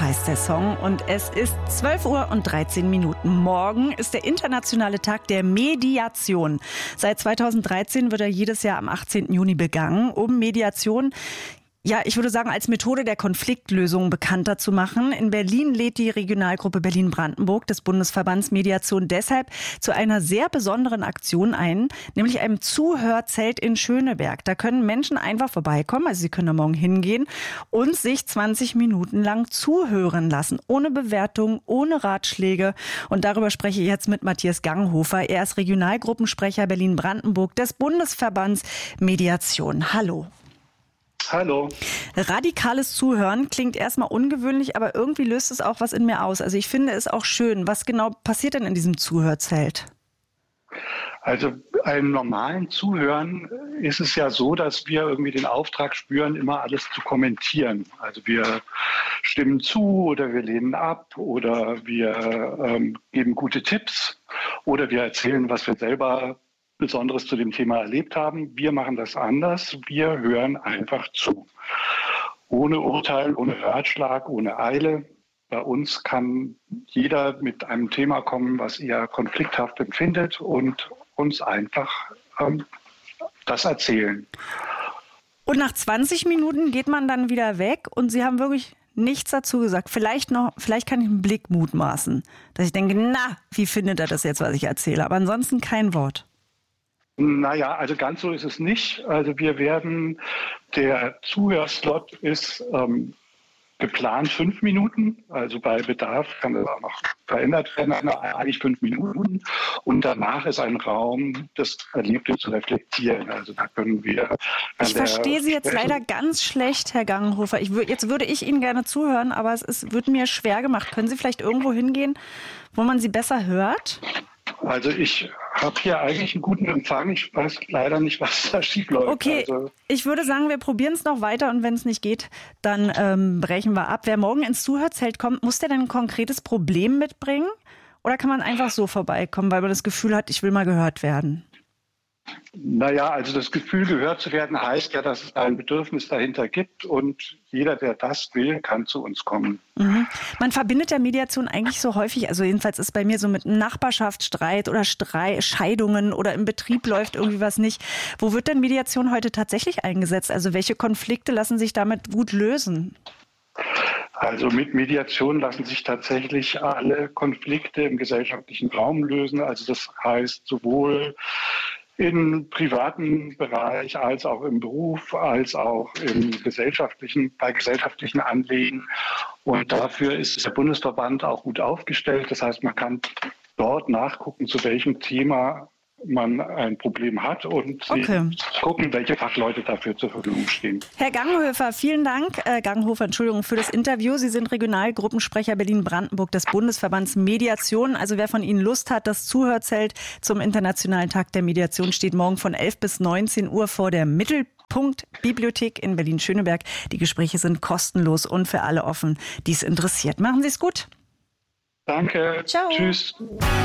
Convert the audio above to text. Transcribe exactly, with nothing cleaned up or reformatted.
heißt der Song und es ist zwölf Uhr und dreizehn Minuten. Morgen ist der internationale Tag der Mediation. Seit zweitausenddreizehn wird er jedes Jahr am achtzehnten Juni begangen, um Mediation, ja, ich würde sagen, als Methode der Konfliktlösung bekannter zu machen. In Berlin lädt die Regionalgruppe Berlin-Brandenburg des Bundesverbands Mediation deshalb zu einer sehr besonderen Aktion ein, nämlich einem Zuhörzelt in Schöneberg. Da können Menschen einfach vorbeikommen, also sie können da morgen hingehen und sich zwanzig Minuten lang zuhören lassen, ohne Bewertung, ohne Ratschläge. Und darüber spreche ich jetzt mit Matthias Ganghofer. Er ist Regionalgruppensprecher Berlin-Brandenburg des Bundesverbands Mediation. Hallo. Hallo. Radikales Zuhören klingt erstmal ungewöhnlich, aber irgendwie löst es auch was in mir aus. Also ich finde es auch schön. Was genau passiert denn in diesem Zuhörzelt? Also beim normalen Zuhören ist es ja so, dass wir irgendwie den Auftrag spüren, immer alles zu kommentieren. Also wir stimmen zu oder wir lehnen ab oder wir ähm, geben gute Tipps oder wir erzählen, was wir selber Besonderes zu dem Thema erlebt haben. Wir machen das anders. Wir hören einfach zu. Ohne Urteil, ohne Ratschlag, ohne Eile. Bei uns kann jeder mit einem Thema kommen, was er konflikthaft empfindet und uns einfach ähm, das erzählen. Und nach zwanzig Minuten geht man dann wieder weg und Sie haben wirklich nichts dazu gesagt. Vielleicht noch, vielleicht kann ich einen Blick mutmaßen, dass ich denke, na, wie findet er das jetzt, was ich erzähle? Aber ansonsten kein Wort. Naja, also ganz so ist es nicht. Also wir werden, der Zuhörslot ist ähm, geplant fünf Minuten. Also bei Bedarf kann das auch noch verändert werden, eigentlich fünf Minuten. Und danach ist ein Raum, das Erlebte zu reflektieren. Also da können wir... Ich verstehe Sie jetzt leider ganz schlecht, Herr Ganghofer. Ich wür- jetzt würde ich Ihnen gerne zuhören, aber es ist, wird mir schwer gemacht. Können Sie vielleicht irgendwo hingehen, wo man Sie besser hört? Also ich habe hier eigentlich einen guten Empfang. Ich weiß leider nicht, was da schief läuft. Okay, also, ich würde sagen, wir probieren es noch weiter und wenn es nicht geht, dann ähm, brechen wir ab. Wer morgen ins Zuhörzelt kommt, muss der denn ein konkretes Problem mitbringen? Oder kann man einfach so vorbeikommen, weil man das Gefühl hat, ich will mal gehört werden? Naja, also das Gefühl, gehört zu werden, heißt ja, dass es ein Bedürfnis dahinter gibt und jeder, der das will, kann zu uns kommen. Mhm. Man verbindet ja Mediation eigentlich so häufig, also jedenfalls ist bei mir so mit Nachbarschaftsstreit oder Streit, Scheidungen oder im Betrieb läuft irgendwie was nicht. Wo wird denn Mediation heute tatsächlich eingesetzt? Also welche Konflikte lassen sich damit gut lösen? Also mit Mediation lassen sich tatsächlich alle Konflikte im gesellschaftlichen Raum lösen. Also das heißt sowohl im privaten Bereich als auch im Beruf, als auch im gesellschaftlichen, bei gesellschaftlichen Anliegen. Und dafür ist der Bundesverband auch gut aufgestellt. Das heißt, man kann dort nachgucken, zu welchem Thema man ein Problem hat und okay. gucken, welche Fachleute dafür zur Verfügung stehen. Herr Ganghofer, vielen Dank, äh, Ganghofer, Entschuldigung, für das Interview. Sie sind Regionalgruppensprecher Berlin-Brandenburg des Bundesverbands Mediation. Also wer von Ihnen Lust hat, das Zuhörzelt zum Internationalen Tag der Mediation steht morgen von elf bis neunzehn Uhr vor der Mittelpunkt Bibliothek in Berlin-Schöneberg. Die Gespräche sind kostenlos und für alle offen, die es interessiert. Machen Sie es gut. Danke. Ciao. Tschüss.